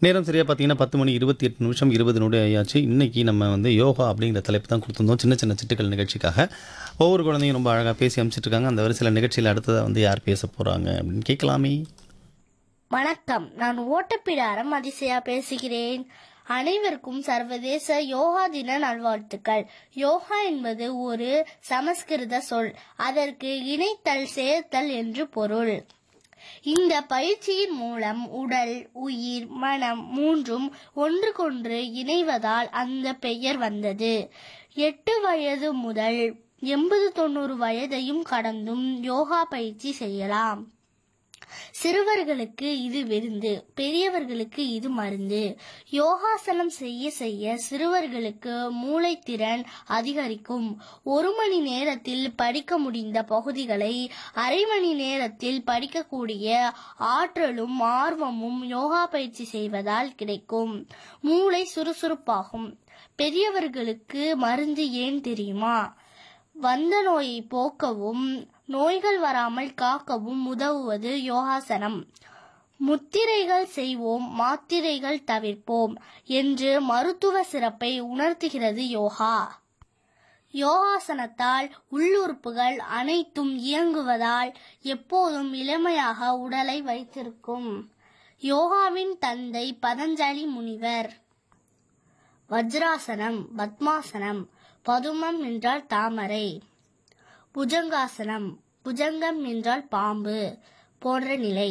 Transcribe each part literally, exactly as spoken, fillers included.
நேரம் சரியா பார்த்தீங்கன்னா பத்து மணி இருபத்தி எட்டு நிமிஷம் இருபது நொடி ஆயாச்சு. இன்னைக்கு நம்ம வந்து யோகா அப்படிங்கிற தலைப்பு தான் கொடுத்துருந்தோம் சின்ன சின்ன சிட்டுக்கள் நிகழ்ச்சிக்காக. ஒவ்வொரு குழந்தையும் ரொம்ப அழகாக பேசி அனுப்பிச்சிட்டு இருக்காங்க. அந்த வரிசையில் நிகழ்ச்சியில் அடுத்ததாக வந்து யார் பேச போகிறாங்க அப்படின்னு கேட்கலாமே. வணக்கம், நான் ஓட்டப்பிடாரம் அதிசயா பேசுகிறேன். அனைவருக்கும் சர்வதேச யோகா தின நல்வாழ்த்துக்கள். யோகா என்பது ஒரு சமஸ்கிருத சொல். அதற்கு இணைத்தல், சேர்த்தல் என்று பொருள். இந்த பயிற்சியின் மூலம் உடல், உயிர், மனம் மூன்றும் ஒன்றுக்கொன்று இணைவதால் அந்த பெயர் வந்தது. எட்டு வயது முதல் எண்பது தொண்ணூறு வயதையும் கடந்தும் யோகா பயிற்சி செய்யலாம். சிறுவர்களுக்கு இது விருந்து, பெரியவர்களுக்கு இது மருந்து. யோகாசனம் செய்ய செய்ய சிறுவர்களுக்கு மூளைத்திறன் அதிகரிக்கும். ஒரு மணி நேரத்தில் படிக்க முடிந்த பகுதிகளை அரை மணி நேரத்தில் படிக்கக்கூடிய ஆற்றலும் ஆர்வமும் யோகா பயிற்சி செய்வதால் கிடைக்கும். மூளை சுறுசுறுப்பாகும். பெரியவர்களுக்கு மருந்து ஏன் தெரியுமா? வந்த நோயை போக்கவும் நோய்கள் வராமல் காக்கவும் உதவுவது யோகாசனம். முத்திரைகள் செய்வோம், மாத்திரைகள் தவிர்ப்போம் என்று மருத்துவ சிறப்பை உணர்த்துகிறது யோகா. யோகாசனத்தால் உள்ளுறுப்புகள் அனைத்தும் இயங்குவதால் எப்போதும் இளமையாக உடலை வைத்திருக்கும். யோகாவின் தந்தை பதஞ்சலி முனிவர். வஜ்ராசனம், பத்மாசனம், பதுமம் என்றால் தாமரை, புஜங்காசனம், புஜங்கம் என்றால் பாம்பு போன்ற நிலை.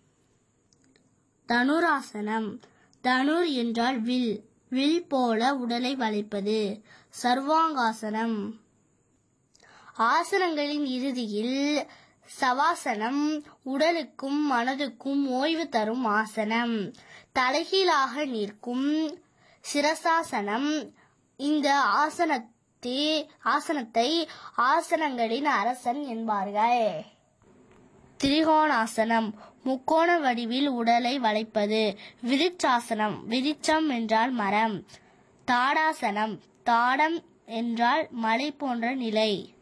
தனுராசனம், தனுர் என்றால் வில், வில் போல உடலை வளைப்பது. சர்வாங்காசனம். ஆசனங்களின் இறுதியில் சவாசனம், உடலுக்கும் மனதுக்கும் ஓய்வு தரும் ஆசனம். தலைகீழாக நிற்கும் சிரசாசனம். இந்த ஆசனத்தை ஆசனத்தை ஆசனங்களின் அரசன் என்பார்கள். திரிகோணாசனம், முக்கோண வடிவில் உடலை வளைப்பது. விருட்சாசனம், விருட்சம் என்றால் மரம். தாடாசனம், தாடம் என்றால் மலை போன்ற நிலை.